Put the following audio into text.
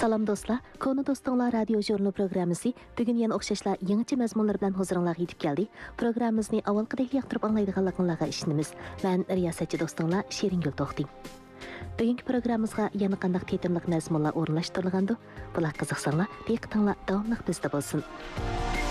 Salam dostlar, Konu Dostlar radio jurnalı programmasi bugün yana o'xshashlar yangicha mazmunlar bilan huzuringizga yetib keldi. Programmamizni avvalgidek yoqtirib anglaydiganligingizga ishonamiz. Men riyosatchi do'stinglar Sheringul To'xting. Bugungi programmamizga yana qanday tetimliq mazmunlar o'rinlashtirilgandi? Bular qiziqsanglar, diqqatinglar davomli bizda bo'lsin.